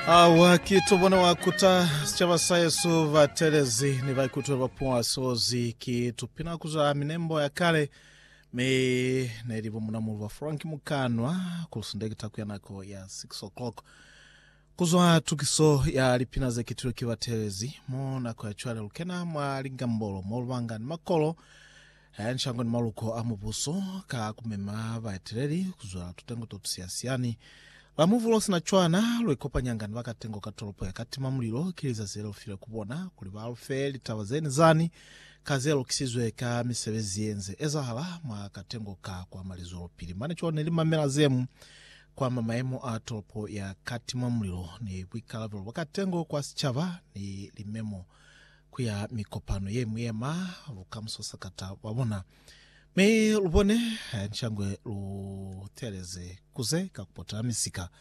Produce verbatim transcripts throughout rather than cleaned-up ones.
Awa kitubona wakuta chava su vatelezi ni vaikutu vapunwa sozi kitupina kuza minembo ya kale me neribu munamu wa Frank Mukanwa kulusundegi taku ya nako ya six o'clock kuzwa tukiso ya lipina ze kituru kivatelezi mo nako ya chwale lukena mwalingambolo mwalubanga ni makolo nchango ni maluko amubuso ka kumema vaetireri kuzwa tutengo totusiasiani Lamuvulo sina chwana lwekopa nyangani waka tengo katolopo ya katima mulilo kiliza zelo file kubona kuliba alufe litawazeni zani kazelo kisizwe ka misebezi yenze ezahala mwa katengo ka kwa malizolo pili mane chwane lima mela zemu kwa mamaemo atolopo ya katima mulilo ni wika lavelo waka tengo kwa sichava ni limemo kuya mikopano ye mwema vukamso sakata wabona me lubone nchangwe luteleze kuze kakupota misika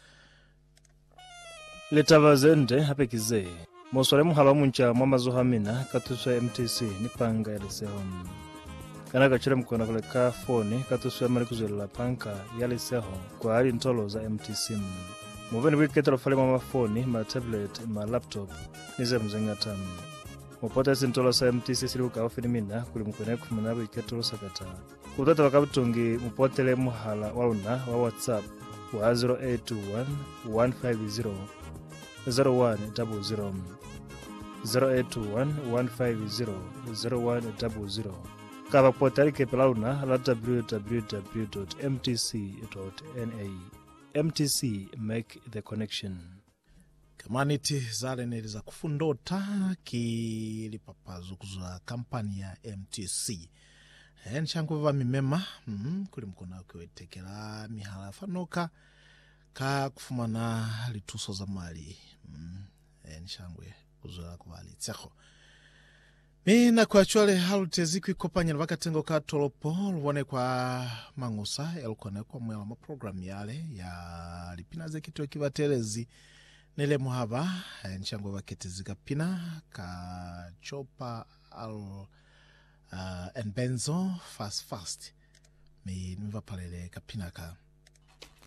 letavazende hapekize moswale muhala muncha mwamazo hamina katuswa M T C nipanga yaliseho kana gachira mkona kule ka phone katuswa mali kuzela panka yaliseho kwa hali ntolo za M T C muveni wiketelo fale mwa phone ma tablet ma laptop nize mzengata Mupota sintolo sa M T C siluka ofinimina kuli mkwene kufumanabo iketolo sakata. Kutata wakabutungi mupotele muhala wauna wa WhatsApp wa zero eight two one one five zero zero one zero zero zero eight two one one five zero zero one zero zero Kaba potali kepelauna la w w w dot m t c dot n a. M T C, make the connection. Kamaniti zale neriza kufundota kilipapazu kuzwa kampani ya M T C. Nchangu wa mimema, mm, kuli mkona kuwetekela mihala fanoka ka kufumana lituso za mali. Mm, nchangu kuzwa kubali tseko. Mina kwa chwale halutezi kuikopanya na wakatengo ka tolopo luwane kwa mangusa elukone kwa mwela ma program yale ya lipinaze kitu kivatelezi Nile muhaba, nchango waketizika pina, ka chopa al uh, enbenzo fast fast. Mi nviva palele ka pina ka.